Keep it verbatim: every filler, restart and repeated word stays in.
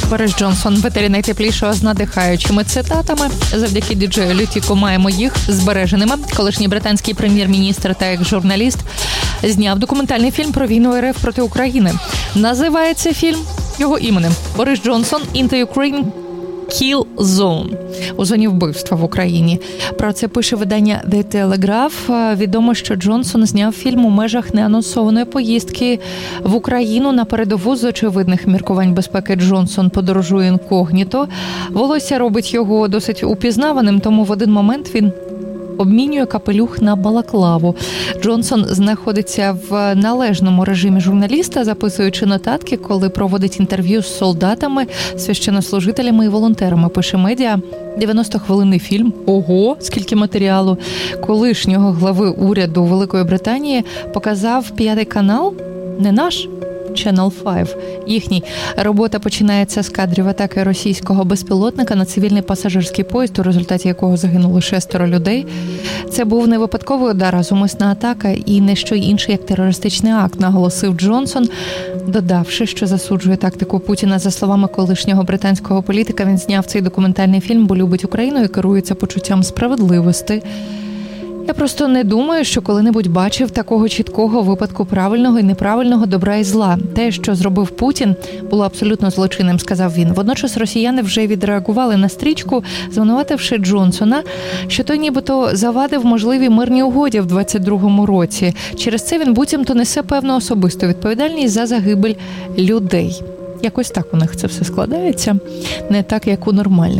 Борис Джонсон в етері найтеплішого з надихаючими цитатами. Завдяки діджею Лютіку маємо їх збереженими. Колишній британський прем'єр-міністр та екс-журналіст зняв документальний фільм про війну РФ проти України. Називається фільм його іменем «Борис Джонсон Into Ukraine Kill Zone» у зоні вбивства в Україні. Про це пише видання The Telegraph. Відомо, що Джонсон зняв фільм у межах неанонсованої поїздки в Україну на передову. З очевидних міркувань безпеки Джонсон подорожує інкогніто. Волосся робить його досить упізнаваним, тому в один момент він обмінює капелюх на балаклаву. Джонсон знаходиться в належному режимі журналіста, записуючи нотатки, коли проводить інтерв'ю з солдатами, священнослужителями і волонтерами. Пише медіа. дев'яносто-хвилинний фільм. Ого, скільки матеріалу. Колишнього глави уряду Великої Британії показав п'ятий канал, не наш, Channel п'ять. Їхній. Робота починається з кадрів атаки російського безпілотника на цивільний пасажирський поїзд, у результаті якого загинули шестеро людей. Це був не випадковий удар, а зумисна атака і не що інше, як терористичний акт, наголосив Джонсон, додавши, що засуджує тактику Путіна. За словами колишнього британського політика, він зняв цей документальний фільм, бо любить Україну і керується почуттям справедливості. Я просто не думаю, що коли-небудь бачив такого чіткого випадку правильного і неправильного, добра і зла. Те, що зробив Путін, було абсолютно злочинним, сказав він. Водночас росіяни вже відреагували на стрічку, звинувативши Джонсона, що той нібито завадив можливій мирній угоді в двадцять другому році. Через це він буцімто несе певну особисту відповідальність за загибель людей. Якось так у них це все складається, не так, як у нормальних.